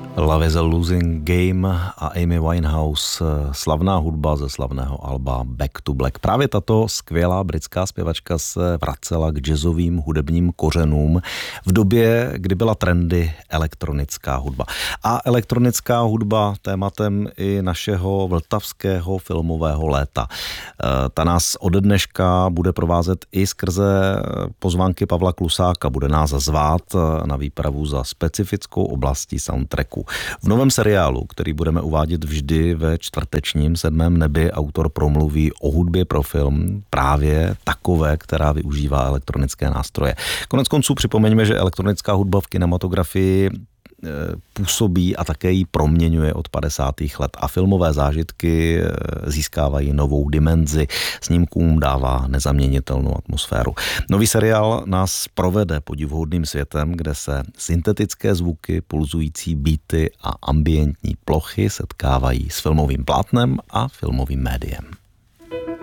Love is a Losing Game a Amy Winehouse, slavná hudba ze slavného alba Back to Black. Právě tato skvělá britská zpěvačka se vracela k jazzovým hudebním kořenům v době, kdy byla trendy elektronická hudba. A elektronická hudba tématem i našeho vltavského filmového léta. Ta nás ode dneška bude provázet i skrze pozvánky Pavla Klusáka. Bude nás zvát na výpravu za specifickou oblastí soundtracku. V novém seriálu, který budeme uvádět vždy ve čtvrtečním 7. nebi, autor promluví o hudbě pro film, právě takové, která využívá elektronické nástroje. Koneckonců připomeňme, že elektronická hudba v kinematografii působí a také ji proměňuje od 50. let a filmové zážitky získávají novou dimenzi, snímkům dává nezaměnitelnou atmosféru. Nový seriál nás provede podivuhodným světem, kde se syntetické zvuky, pulzující beaty a ambientní plochy setkávají s filmovým plátnem a filmovým médiem.